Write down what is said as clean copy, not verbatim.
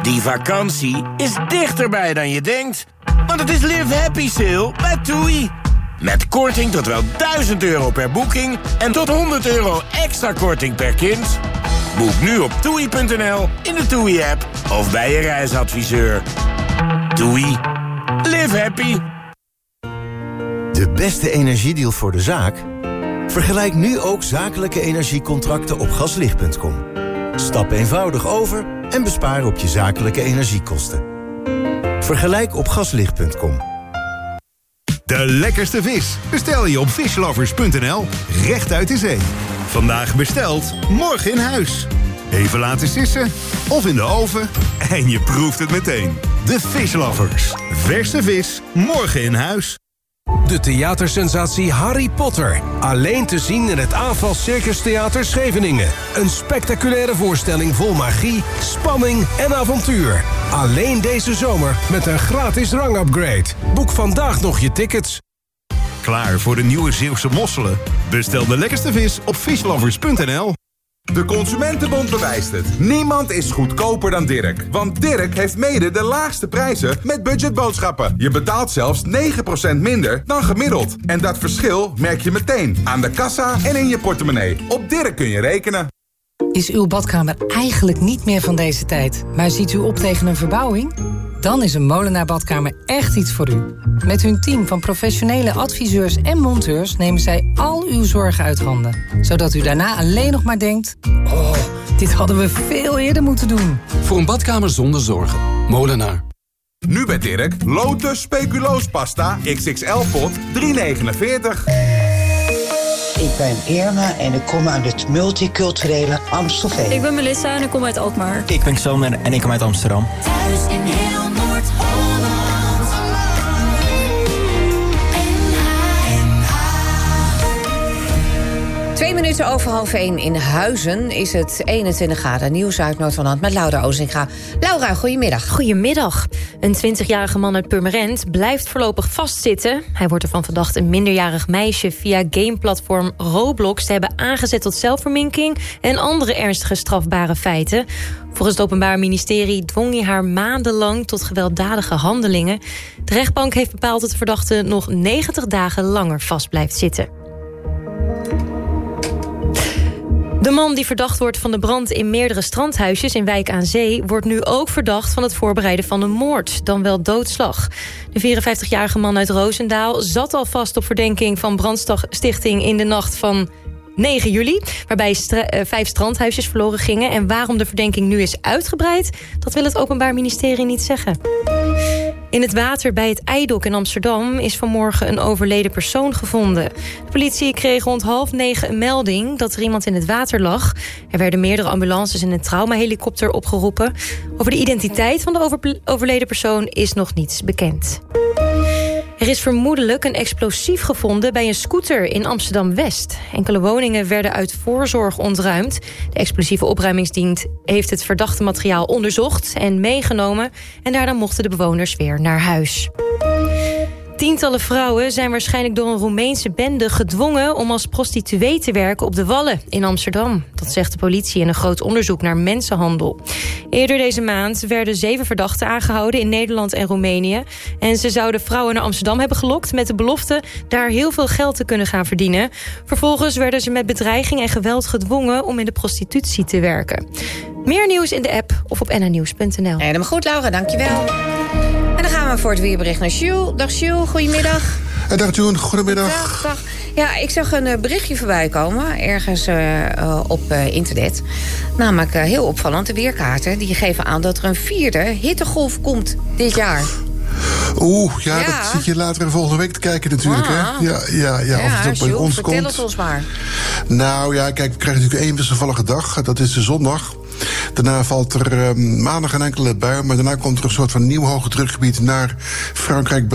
Die vakantie is dichterbij dan je denkt. Want het is Live Happy Sale bij TUI. Met korting tot wel €1000 per boeking en tot €100 extra korting per kind. Boek nu op TUI.nl, in de TUI-app of bij je reisadviseur. TUI. Live happy. De beste energiedeal voor de zaak? Vergelijk nu ook zakelijke energiecontracten op gaslicht.com. Stap eenvoudig over en bespaar op je zakelijke energiekosten. Vergelijk op gaslicht.com. De lekkerste vis bestel je op fishlovers.nl. Recht uit de zee. Vandaag besteld, morgen in huis. Even laten sissen of in de oven en je proeft het meteen. De Fishlovers. Verse vis, morgen in huis. De theatersensatie Harry Potter. Alleen te zien in het AFAS Circus Theater Scheveningen. Een spectaculaire voorstelling vol magie, spanning en avontuur. Alleen deze zomer met een gratis rangupgrade. Boek vandaag nog je tickets. Klaar voor de nieuwe Zeeuwse mosselen? Bestel de lekkerste vis op fishlovers.nl. De Consumentenbond bewijst het. Niemand is goedkoper dan Dirk. Want Dirk heeft mede de laagste prijzen met budgetboodschappen. Je betaalt zelfs 9% minder dan gemiddeld. En dat verschil merk je meteen aan de kassa en in je portemonnee. Op Dirk kun je rekenen. Is uw badkamer eigenlijk niet meer van deze tijd, maar ziet u op tegen een verbouwing? Dan is een Molenaar badkamer echt iets voor u. Met hun team van professionele adviseurs en monteurs nemen zij al uw zorgen uit handen. Zodat u daarna alleen nog maar denkt: oh, dit hadden we veel eerder moeten doen. Voor een badkamer zonder zorgen. Molenaar. Nu bij Dirk, Lotus Speculoos pasta XXL pot $3,49. Ik ben Irma en ik kom uit het multiculturele Amstelveen. Ik ben Melissa en ik kom uit Alkmaar. Ik ben Xander en ik kom uit Amsterdam. Thuis in heel Noord-Holland. 2 minuten over 12:30 in Huizen is het 21 graden. Nieuws uit Noord-Holland met Laura Ozinga. Laura, goedemiddag. Goedemiddag. Een 20-jarige man uit Purmerend blijft voorlopig vastzitten. Hij wordt ervan verdacht een minderjarig meisje via gameplatform Roblox te hebben aangezet tot zelfverminking en andere ernstige strafbare feiten. Volgens het Openbaar Ministerie dwong hij haar maandenlang tot gewelddadige handelingen. De rechtbank heeft bepaald dat de verdachte nog 90 dagen langer vast blijft zitten. De man die verdacht wordt van de brand in meerdere strandhuisjes in Wijk aan Zee wordt nu ook verdacht van het voorbereiden van een moord, dan wel doodslag. De 54-jarige man uit Roosendaal zat al vast op verdenking van brandstichting in de nacht van 9 juli... waarbij 5 strandhuisjes verloren gingen. En waarom de verdenking nu is uitgebreid, dat wil het Openbaar Ministerie niet zeggen. In het water bij het IJdok in Amsterdam is vanmorgen een overleden persoon gevonden. De politie kreeg rond 8:30 een melding dat er iemand in het water lag. Er werden meerdere ambulances en een traumahelikopter opgeroepen. Over de identiteit van de overleden persoon is nog niets bekend. Er is vermoedelijk een explosief gevonden bij een scooter in Amsterdam-West. Enkele woningen werden uit voorzorg ontruimd. De explosieve opruimingsdienst heeft het verdachte materiaal onderzocht en meegenomen. En daarna mochten de bewoners weer naar huis. Tientallen vrouwen zijn waarschijnlijk door een Roemeense bende gedwongen om als prostituee te werken op de Wallen in Amsterdam. Dat zegt de politie in een groot onderzoek naar mensenhandel. Eerder deze maand werden 7 verdachten aangehouden in Nederland en Roemenië. En ze zouden vrouwen naar Amsterdam hebben gelokt met de belofte daar heel veel geld te kunnen gaan verdienen. Vervolgens werden ze met bedreiging en geweld gedwongen om in de prostitutie te werken. Meer nieuws in de app of op nhnieuws.nl. Helemaal goed, Laura, dankjewel. En dan gaan we voor het weerbericht naar Jules. Dag Jules, goedemiddag. Dag Joen, goedemiddag. Dag. Ja, ik zag een berichtje voorbij komen, ergens op internet. Namelijk heel opvallend, de weerkaarten die geven aan dat er een 4e hittegolf komt dit jaar. Ja, dat zit je later en volgende week te kijken natuurlijk. Hè? Ja, of het ook bij ons komt. Vertel het ons maar. Nou ja, kijk, we krijgen natuurlijk 1 wisselvallige dag. Dat is de zondag. Daarna valt er maandag een enkele bui. Maar daarna komt er een soort van nieuw hoge drukgebied naar Frankrijk,